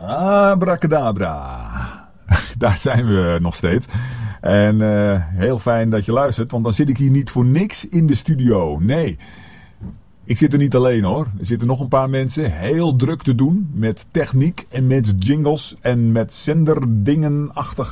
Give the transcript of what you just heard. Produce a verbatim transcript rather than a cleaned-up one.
Abracadabra. Daar zijn we nog steeds. En uh, heel fijn dat je luistert, want dan zit ik hier niet voor niks in de studio. Nee, ik zit er niet alleen hoor. Er zitten nog een paar mensen heel druk te doen met techniek en met jingles en met zenderdingen-achtige